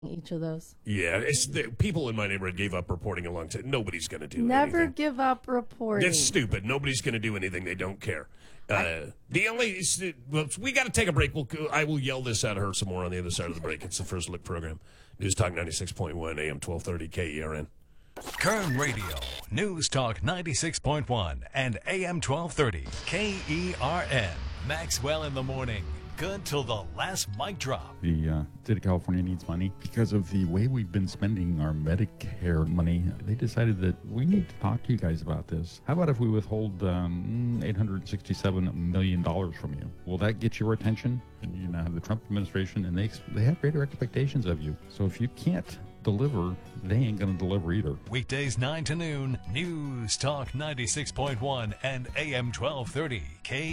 each of those. Yeah, it's the people in my neighborhood gave up reporting a long time. Nobody's going to do Never anything. give up reporting. It's stupid. Nobody's going to do anything. They don't care. We got to take a break. I will yell this at her some more on the other side of the break. It's the First Look program. News Talk 96.1 AM 1230 KERN. Kern Radio, News Talk 96.1 and AM 1230 KERN. Maxwell in the morning. Good till the last mic drop. The state of California needs money because of the way we've been spending our Medicare money. They decided that we need to talk to you guys about this. How about if we withhold $867 million from you? Will that get your attention? And you now have the Trump administration, and they have greater expectations of you. So if you can't deliver, they ain't going to deliver either. Weekdays 9 to noon, News Talk 96.1 and AM 1230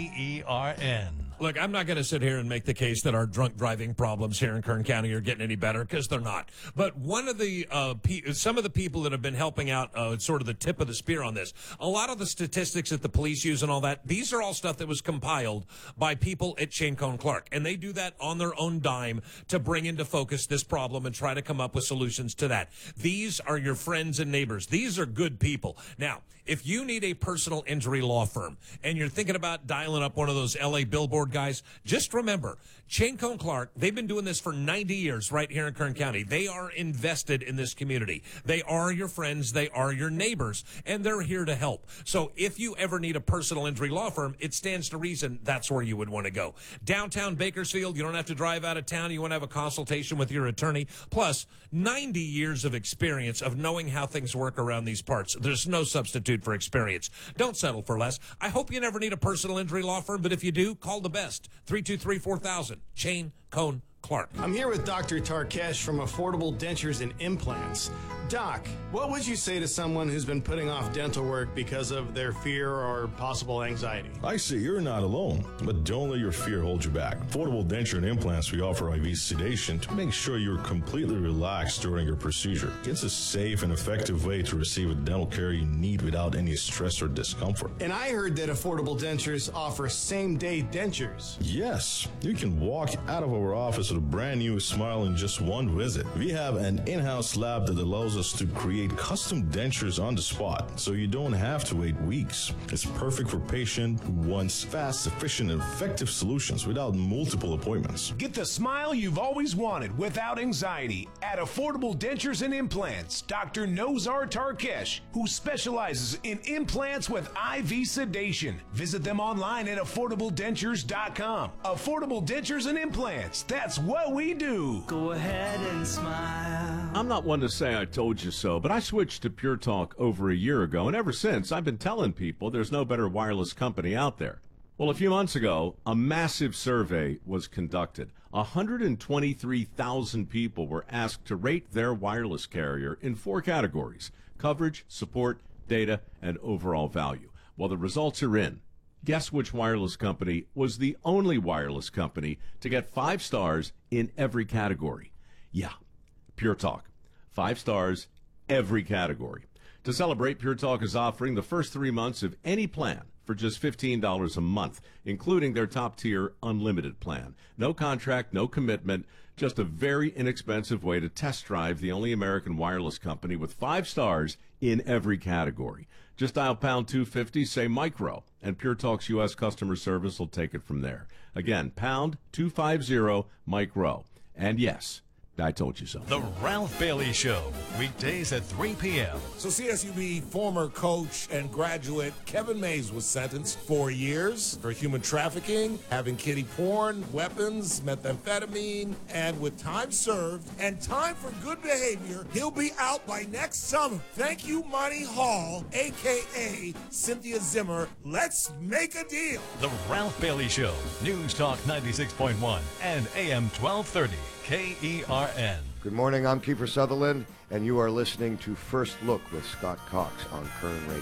KERN. Look, I'm not going to sit here and make the case that our drunk driving problems here in Kern County are getting any better, because they're not. But one of the some of the people that have been helping out, sort of the tip of the spear on this, a lot of the statistics that the police use and all that, these are all stuff that was compiled by people at Shane Cohn Clark, and they do that on their own dime to bring into focus this problem and try to come up with solutions to that. These are your friends and neighbors. These are good people. Now, if you need a personal injury law firm and you're thinking about dialing up one of those LA billboard guys, just remember, Shane Cohn Clark, they've been doing this for 90 years right here in Kern County. They are invested in this community. They are your friends. They are your neighbors, and they're here to help. So if you ever need a personal injury law firm, it stands to reason that's where you would want to go. Downtown Bakersfield, you don't have to drive out of town. You want to have a consultation with your attorney. Plus, 90 years of experience of knowing how things work around these parts. There's no substitute for experience. Don't settle for less. I hope you never need a personal injury law firm, but if you do, call the best. 323-4000. Shane Cohn Clark. I'm here with Dr. Tarkesh from Affordable Dentures and Implants. Doc, what would you say to someone who's been putting off dental work because of their fear or possible anxiety? I say you're not alone, but don't let your fear hold you back. Affordable Denture and Implants, we offer IV sedation to make sure you're completely relaxed during your procedure. It's a safe and effective way to receive the dental care you need without any stress or discomfort. And I heard that Affordable Dentures offer same-day dentures. Yes, you can walk out of our office with a brand new smile in just one visit. We have an in-house lab that allows us to create custom dentures on the spot, so you don't have to wait weeks. It's perfect for patient who wants fast, efficient, and effective solutions without multiple appointments. Get the smile you've always wanted without anxiety at Affordable Dentures and Implants. Dr. Nozar Tarkesh, who specializes in implants with IV sedation. Visit them online at affordabledentures.com. Affordable Dentures and Implants. That's what we do. Go ahead and smile. I'm not one to say I told you so, but I switched to Pure Talk over a year ago, and ever since I've been telling people there's no better wireless company out there. Well, a few months ago, a massive survey was conducted. 123,000 people were asked to rate their wireless carrier in 4 categories: coverage, support, data, and overall value. Well, the results are in. Guess which wireless company was the only wireless company to get 5 stars in every category? Yeah, Pure Talk. 5 stars, every category. To celebrate, Pure Talk is offering the first 3 months of any plan for just $15 a month, including their top-tier unlimited plan. No contract, no commitment, just a very inexpensive way to test drive the only American wireless company with 5 stars in every category. Just dial pound 250, say micro, and Pure Talk's U.S. customer service will take it from there. Again, pound 250 micro. And yes, I told you so. The Ralph Bailey Show, weekdays at 3 p.m. So CSUB former coach and graduate Kevin Mays was sentenced 4 years for human trafficking, having kiddie porn, weapons, methamphetamine, and with time served and time for good behavior, he'll be out by next summer. Thank you, Monty Hall, a.k.a. Cynthia Zimmer. Let's make a deal. The Ralph Bailey Show, News Talk 96.1 and AM 1230. KERN. Good morning, I'm Kiefer Sutherland, and you are listening to First Look with Scott Cox on Kern Radio.